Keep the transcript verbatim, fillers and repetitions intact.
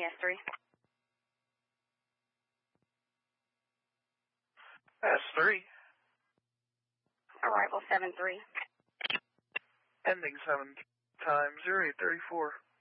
me S three. S three. Arrival seven three. Ending seven times zero eight thirty-four.